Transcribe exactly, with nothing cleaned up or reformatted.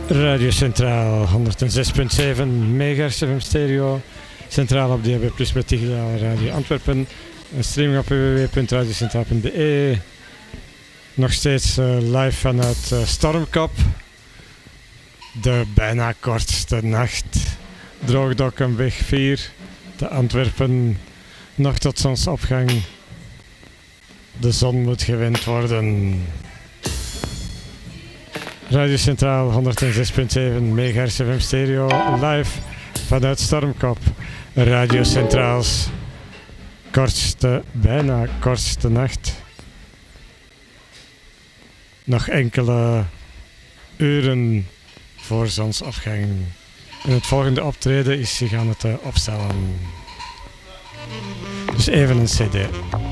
Radio Centraal honderdzes komma zeven megahertz F M stereo. Centraal op D A B plus met digitale radio Antwerpen. Een streaming op w w w punt radiocentraal punt b e. Nog steeds uh, live vanuit uh, Stormkop. De bijna kortste nacht. Droogdokkenweg vier. Te Antwerpen. Nog tot zonsopgang. De zon moet gewend worden. Radio Centraal honderdzes komma zeven megahertz F M stereo live vanuit Stormkop. Radio Centraals kortste, bijna kortste nacht. Nog enkele uren voor zonsopgang. En het volgende optreden is, ze gaan het uh, opstellen. Dus even een cd.